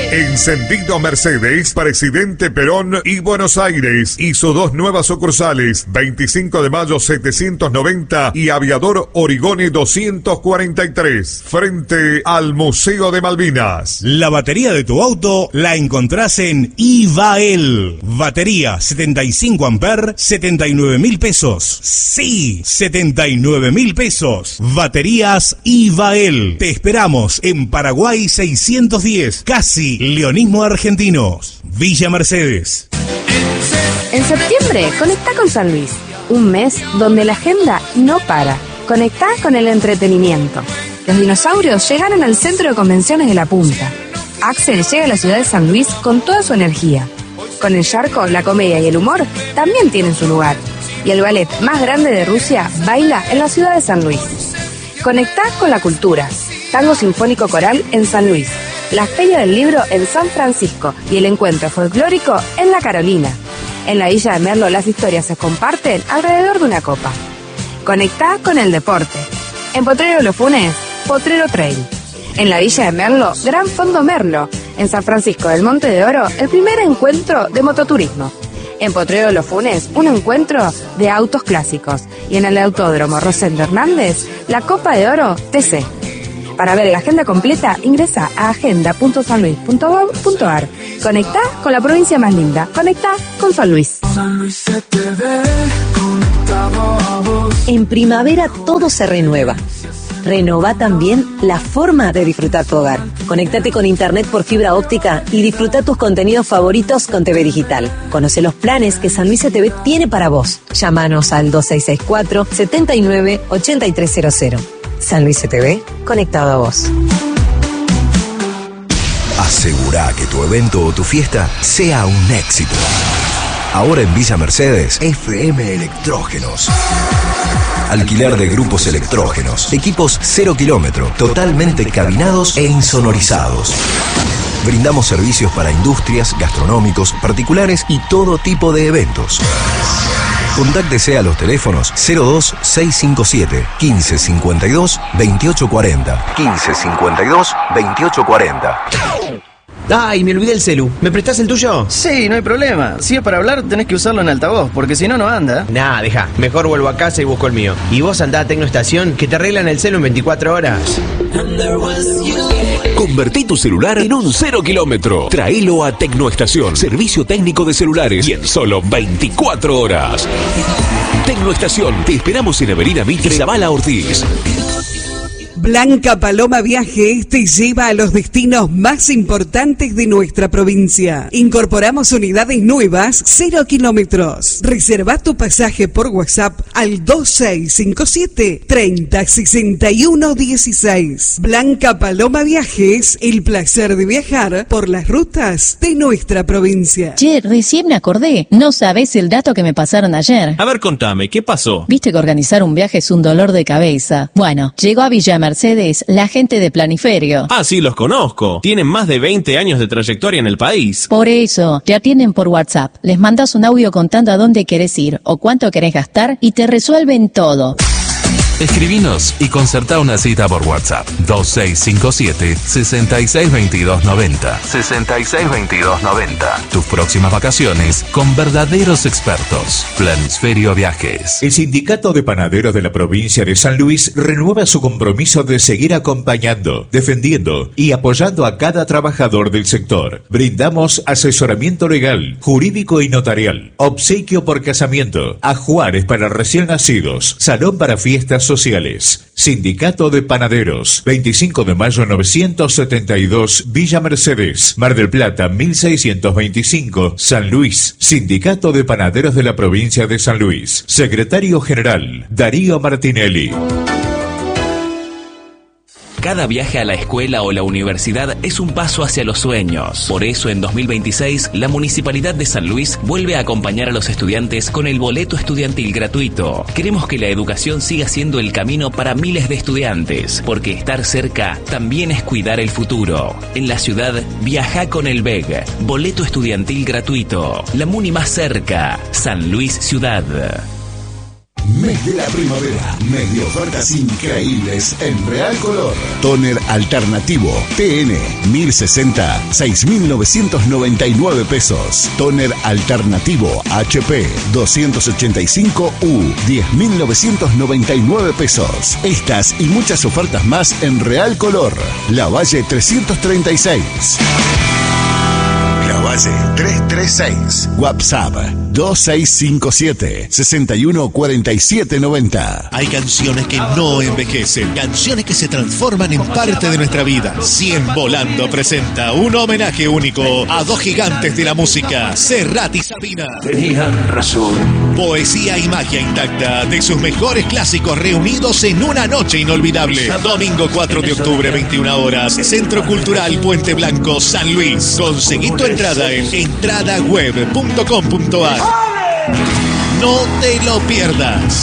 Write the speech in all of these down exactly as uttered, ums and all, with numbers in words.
Encendido Mercedes, Presidente Perón y Buenos Aires. Hizo dos nuevas sucursales, veinticinco de mayo setecientos noventa y Aviador Origone doscientos cuarenta y tres, frente al Museo de Malvinas. La batería de tu auto la encontrás en Ivael. Batería setenta y cinco amperes, setenta y nueve mil pesos. Sí, setenta y nueve mil pesos. Baterías Ivael. Te esperamos en Paraguay seiscientos diez, casi Leonismo Argentinos. Villa Mercedes. En septiembre, conectá con San Luis. Un mes donde la agenda no para. Conectá con el entretenimiento. Los dinosaurios llegaron al centro de convenciones de La Punta. Axel llega a la ciudad de San Luis con toda su energía. Con el Yarco, la comedia y el humor también tienen su lugar. Y el ballet más grande de Rusia baila en la ciudad de San Luis. Conectá con la cultura. Tango Sinfónico Coral en San Luis. La Feria del Libro en San Francisco y el Encuentro Folclórico en La Carolina. En la Villa de Merlo las historias se comparten alrededor de una copa. Conectá con el deporte. En Potrero Los Funes, Potrero Trail. En la Villa de Merlo, Gran Fondo Merlo. En San Francisco del Monte de Oro, el primer encuentro de mototurismo. En Potrero Los Funes, un encuentro de autos clásicos. Y en el Autódromo Rosendo Hernández, la Copa de Oro T C. Para ver la agenda completa, ingresa a agenda punto san luis punto gov punto ar. Conectá con la provincia más linda. Conectá con San Luis. San Luis se te ve conectado a vos. En primavera todo se renueva. Renová también la forma de disfrutar tu hogar. Conéctate con internet por fibra óptica y disfruta tus contenidos favoritos con T V Digital. Conoce los planes que San Luis C T V tiene para vos. Llámanos al dos seis seis cuatro, siete nueve, ocho tres cero cero. San Luis C T V, conectado a vos. Asegurá que tu evento o tu fiesta sea un éxito. Ahora en Villa Mercedes, F M Electrógenos. Alquiler de grupos electrógenos, equipos cero kilómetro, totalmente cabinados e insonorizados. Brindamos servicios para industrias, gastronómicos, particulares y todo tipo de eventos. Contáctese a los teléfonos cero dos seis cinco siete, quince cincuenta y dos, veintiocho cuarenta. quince cincuenta y dos, veintiocho cuarenta. Ay, me olvidé el celu. ¿Me prestás el tuyo? Sí, no hay problema. Si es para hablar, tenés que usarlo en altavoz, porque si no, no anda. Nah, deja. Mejor vuelvo a casa y busco el mío. Y vos andá a Tecnoestación, que te arreglan el celu en veinticuatro horas. Convertí tu celular en un cero kilómetro. Traelo a Tecnoestación, servicio técnico de celulares, y en solo veinticuatro horas. Tecnoestación, te esperamos en Avenida Mitre y Zavala Ortiz. Blanca Paloma Viajes te lleva a los destinos más importantes de nuestra provincia. Incorporamos unidades nuevas, cero kilómetros. Reserva tu pasaje por WhatsApp al dos seis cinco siete, treinta, sesenta y uno dieciséis. Blanca Paloma Viajes, el placer de viajar por las rutas de nuestra provincia. Che, recién me acordé. No sabés el dato que me pasaron ayer. A ver, contame, ¿qué pasó? Viste que organizar un viaje es un dolor de cabeza. Bueno, llegó a Villa Mercedes la gente de Planiferio. Ah, sí, los conozco. Tienen más de veinte años de trayectoria en el país. Por eso, te atienden por WhatsApp. Les mandas un audio contando a dónde querés ir o cuánto querés gastar y te resuelven todo. Escribinos y concertá una cita por WhatsApp. dos seis cinco siete, sesenta y seis veintidós noventa. sesenta y seis veintidós noventa. Tus próximas vacaciones con verdaderos expertos. Planisferio Viajes. El Sindicato de Panaderos de la provincia de San Luis renueva su compromiso de seguir acompañando, defendiendo y apoyando a cada trabajador del sector. Brindamos asesoramiento legal, jurídico y notarial, obsequio por casamiento, ajuares para recién nacidos, salón para fiestas sociales. Sindicato de Panaderos, veinticinco de mayo novecientos setenta y dos, Villa Mercedes, Mar del Plata mil seiscientos veinticinco, San Luis. Sindicato de Panaderos de la provincia de San Luis. Secretario General, Darío Martinelli. Cada viaje a la escuela o la universidad es un paso hacia los sueños. Por eso, en dos mil veintiséis, la Municipalidad de San Luis vuelve a acompañar a los estudiantes con el boleto estudiantil gratuito. Queremos que la educación siga siendo el camino para miles de estudiantes, porque estar cerca también es cuidar el futuro. En la ciudad, viaja con el B E G. Boleto estudiantil gratuito. La Muni más cerca. San Luis Ciudad. Mes de la primavera. Mes de ofertas increíbles en Real Color. Toner alternativo T N mil sesenta, seis mil novecientos noventa y nueve pesos. Toner alternativo H P doscientos ochenta y cinco U, diez mil novecientos noventa y nueve pesos. Estas y muchas ofertas más en Real Color. La Valle trescientos treinta y seis. La Valle trescientos treinta y seis. WhatsApp dos seis cinco siete, seis uno cuatro siete nueve cero. Hay canciones que no envejecen, canciones que se transforman en parte de nuestra vida. cien Volando presenta un homenaje único a dos gigantes de la música, Serrat y Sabina. Tenían razón. Poesía y magia intacta de sus mejores clásicos reunidos en una noche inolvidable. Domingo cuatro de octubre, veintiuna horas, Centro Cultural Puente Blanco, San Luis. Conseguí tu entrada en entrada web punto com punto a r. No te lo pierdas.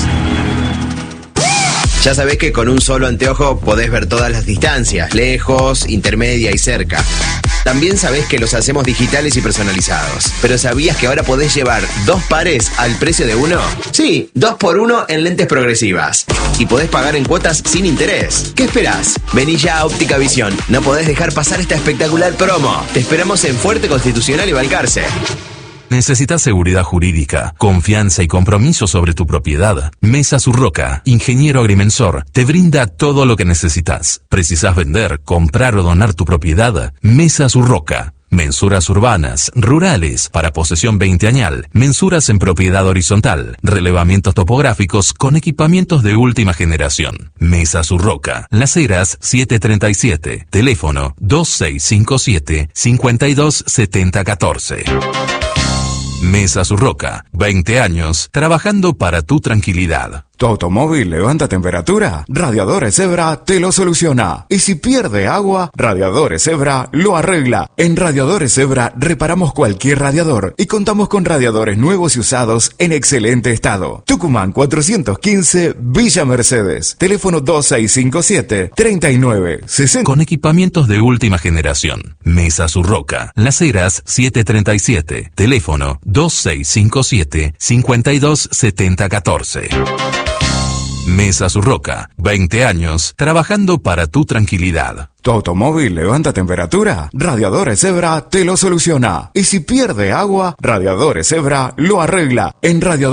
Ya sabés que con un solo anteojo podés ver todas las distancias, lejos, intermedia y cerca. También sabés que los hacemos digitales y personalizados. ¿Pero sabías que ahora podés llevar dos pares al precio de uno? Sí, dos por uno en lentes progresivas. Y podés pagar en cuotas sin interés. ¿Qué esperás? Vení ya a Óptica Visión. No podés dejar pasar esta espectacular promo. Te esperamos en Fuerte, Constitucional y Balcarce. ¿Necesitas seguridad jurídica, confianza y compromiso sobre tu propiedad? Mesa Surroca, ingeniero agrimensor, te brinda todo lo que necesitas. ¿Precisás vender, comprar o donar tu propiedad? Mesa Surroca. Mensuras urbanas, rurales, para posesión veinteañal, mensuras en propiedad horizontal, relevamientos topográficos con equipamientos de última generación. Mesa Surroca, Las Heras setecientos treinta y siete, teléfono dos seis cinco siete, cinco dos siete cero uno cuatro. Mesa Surroca, veinte años trabajando para tu tranquilidad. ¿Tu automóvil levanta temperatura? Radiadores Zebra te lo soluciona. Y si pierde agua, Radiadores Zebra lo arregla. En Radiadores Zebra reparamos cualquier radiador y contamos con radiadores nuevos y usados en excelente estado. Tucumán cuatrocientos quince, Villa Mercedes. Teléfono dos seis cinco siete, treinta y nueve, sesenta. Con equipamientos de última generación. Mesa Surroca, Las Heras setecientos treinta y siete. Teléfono dos seis cinco siete, cinco dos siete cero uno cuatro. Mesa Surroca, veinte años trabajando para tu tranquilidad. ¿Tu automóvil levanta temperatura? Radiadores Zebra te lo soluciona. Y si pierde agua, Radiadores Zebra lo arregla. En Radiadores